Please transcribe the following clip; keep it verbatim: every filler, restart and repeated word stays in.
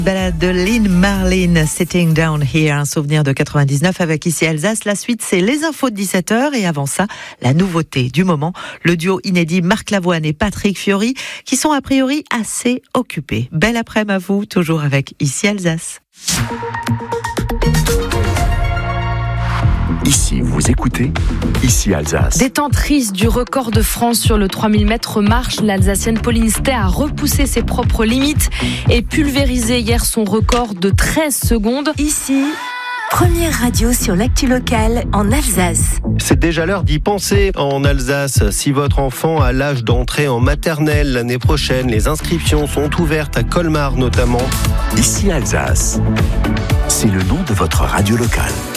Balade de Lynn Marlin, Sitting Down Here, un souvenir de quatre-vingt-dix-neuf avec Ici Alsace. La suite, c'est les infos de dix-sept heures et avant ça, la nouveauté du moment, le duo inédit Marc Lavoine et Patrick Fiori qui sont a priori assez occupés. Belle après-midi à vous, toujours avec Ici Alsace. Ici, vous écoutez Ici Alsace. Détentrice du record de France sur le trois mille mètres marche, l'Alsacienne Pauline Stey a repoussé ses propres limites et pulvérisé hier son record de treize secondes. Ici, première radio sur l'actu locale en Alsace. C'est déjà l'heure d'y penser en Alsace. Si votre enfant a l'âge d'entrer en maternelle l'année prochaine, les inscriptions sont ouvertes à Colmar notamment. Ici Alsace, c'est le nom de votre radio locale.